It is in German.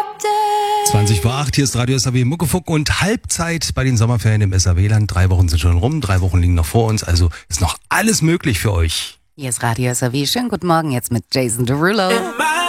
20 vor 8, hier ist Radio SAW Muckefuck und Halbzeit bei den Sommerferien im SAW-Land. 3 Wochen sind schon rum, 3 Wochen liegen noch vor uns, also ist noch alles möglich für euch. Hier ist Radio SAW. Schönen guten Morgen jetzt mit Jason Derulo.